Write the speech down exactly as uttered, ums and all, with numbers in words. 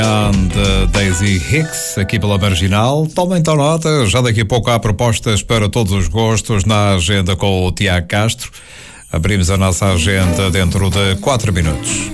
And Daisy Hicks, aqui pela Marginal. Tomem então nota, já daqui a pouco há propostas para todos os gostos na agenda com o Tiago Castro. Abrimos a nossa agenda dentro de quatro minutos.